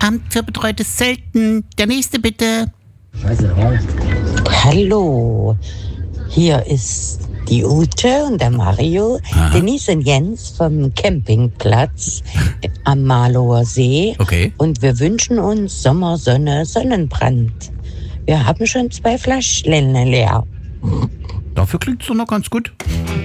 Amt für betreutes Zelten. Der nächste bitte. Hallo, hier ist die Ute und der Mario, Denise und Jens vom Campingplatz am Marlower See. Okay. Und wir wünschen uns Sommersonne, Sonnenbrand. Wir haben schon 2 Fläschchen leer. Dafür klingt's doch noch ganz gut.